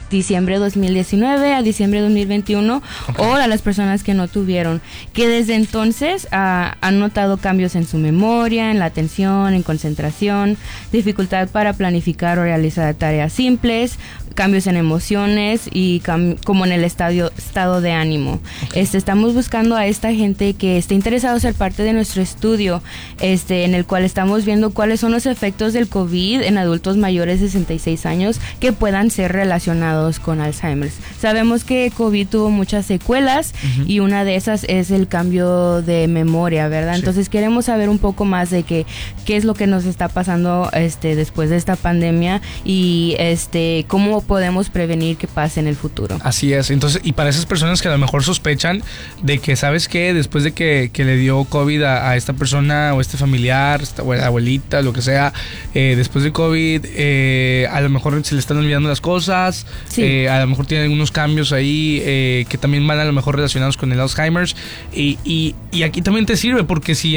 diciembre 2019 a diciembre 2021, o a las personas que no tuvieron, que desde entonces han notado cambios en su memoria, en la atención, en concentración, dificultad para planificar o realizar tareas simples, cambios en emociones y como en el estado de ánimo. Estamos buscando a esta gente que esté interesada en ser parte de nuestro estudio, en el cual estamos viendo cuáles son los efectos del COVID en adultos mayores de 66 años que puedan ser relacionados con Alzheimer's. Sabemos que COVID tuvo muchas secuelas y una de esas es el cambio de memoria, ¿verdad? Sí. Entonces queremos saber un poco más de qué es lo que nos está pasando después de esta pandemia y cómo podemos prevenir que pase en el futuro. Así es. Entonces, y para esas personas que a lo mejor sospechan de que, ¿sabes qué? Después de que le dio COVID a esta persona o este familiar, esta abuelita, lo que sea, después de COVID, a lo mejor se le están olvidando las cosas, sí. A lo mejor tiene algunos cambios ahí que también van a lo mejor relacionados con el Alzheimer's y aquí también te sirve porque si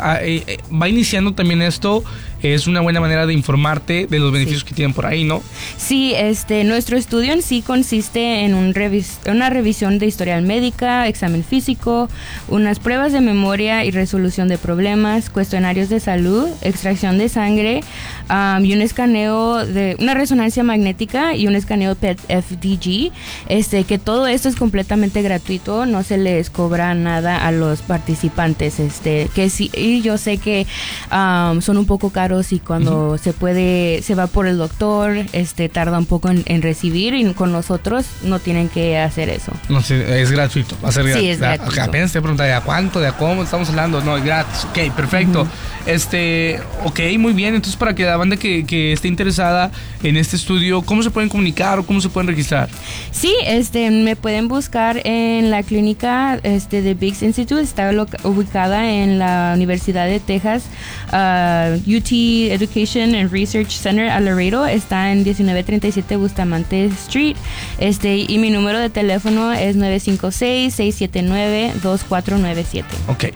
va iniciando también esto, es una buena manera de informarte de los beneficios que tienen por ahí, ¿no? Sí, nuestro estudio en sí consiste en una revisión de historial médica, examen físico, unas pruebas de memoria y resolución de problemas, cuestionarios de salud, extracción de sangre y un escaneo de una resonancia magnética y un escaneo PET-FDG, que todo esto es completamente gratuito, no se les cobra nada a los participantes, que sí, y yo sé que son un poco caros y cuando se va por el doctor, tarda un poco en recibir y con nosotros no tienen que hacer eso. No, sí, es gratuito. Va a ser sí, es gratuito. Okay, apenas te pregunté ¿de cuánto? ¿De cómo estamos hablando? No, es gratis. Ok, perfecto. Ok, muy bien. Entonces, para que la banda que esté interesada en este estudio, ¿cómo se pueden comunicar o cómo se pueden registrar? Sí, me pueden buscar en la clínica de Biggs Institute. Está ubicada en la Universidad de Texas, UT Education and Research Center a Laredo. Está en 1937 Bustamante Street. Y mi número de teléfono es 956-679-2497. Ok,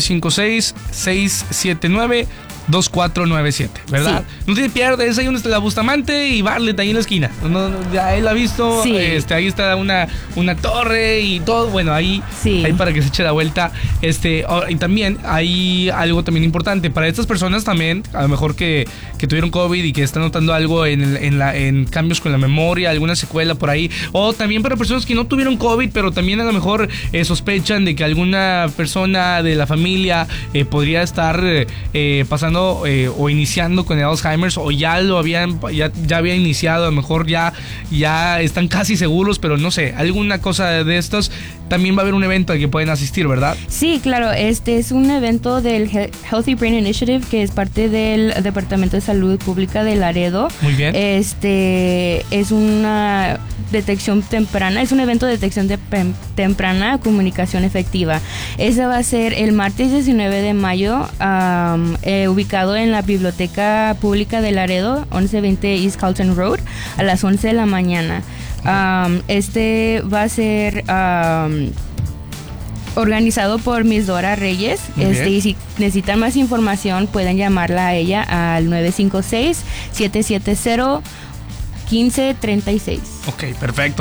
956-679-2497, ¿verdad? Sí. No te pierdes, hay la Bustamante y Bartlett ahí en la esquina. Ya él ha visto, sí. Ahí está una torre y todo, bueno, ahí para que se eche la vuelta. Y también hay algo también importante para estas personas también, a lo mejor que tuvieron COVID y que están notando algo en cambios con la memoria, alguna secuela por ahí, o también para personas que no tuvieron COVID, pero también a lo mejor sospechan de que alguna persona de la familia podría estar pasando o iniciando con el Alzheimer's, o ya había iniciado, a lo mejor ya están casi seguros, pero no sé, alguna cosa de estos. También va a haber un evento al que pueden asistir, ¿verdad? Sí, claro, es un evento del Healthy Brain Initiative, que es parte del Departamento de Salud Pública de Laredo. Muy bien. Es una detección temprana, es un evento de detección temprana, comunicación efectiva. Ese va a ser el martes 19 de mayo, ubicado en la Biblioteca Pública de Laredo, 1120 East Carlton Road, a las 11 de la mañana. Va a ser organizado por Miss Dora Reyes. Y si necesitan más información pueden llamarla a ella al 956-770-1536. Ok, perfecto.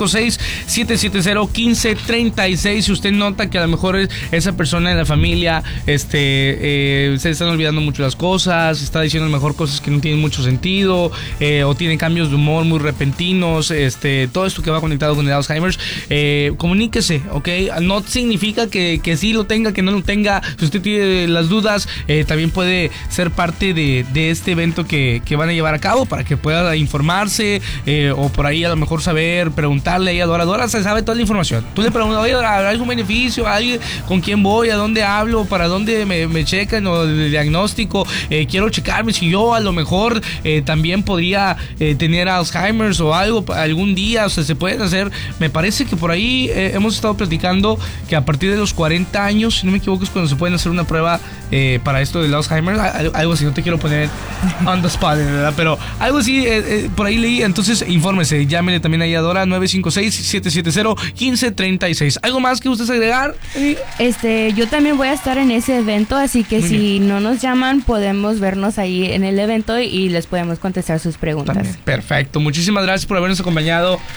956-770-1536. Si usted nota que a lo mejor esa persona en la familia se están olvidando mucho las cosas, está diciendo a lo mejor cosas que no tienen mucho sentido, o tiene cambios de humor muy repentinos, todo esto que va conectado con el Alzheimer's, comuníquese, ok. No significa que sí lo tenga, que no lo tenga. Si usted tiene las dudas, también puede ser parte de este evento que van a llevar a cabo para que pueda informarse, o por ahí a lo mejor saber, preguntarle a Dora. Dora se sabe toda la información. Tú le preguntas, oye, Dora, ¿hay algún beneficio? ¿Alguien con quién voy? ¿A dónde hablo? ¿Para dónde me checan? ¿O el diagnóstico? Quiero checarme si yo a lo mejor también podría tener Alzheimer's o algo algún día. O sea, se pueden hacer. Me parece que por ahí hemos estado platicando que a partir de los 40 años, si no me equivoco, es cuando se pueden hacer una prueba para esto del Alzheimer's. Algo así, no te quiero poner on the spot, ¿verdad? Pero algo así, por ahí leí. Entonces, infórmese, llámele también ahí a Dora, 956-770-1536. ¿Algo más que gustes agregar? Yo también voy a estar en ese evento, así que si no nos llaman, podemos vernos ahí en el evento y les podemos contestar sus preguntas. También. Perfecto, muchísimas gracias por habernos acompañado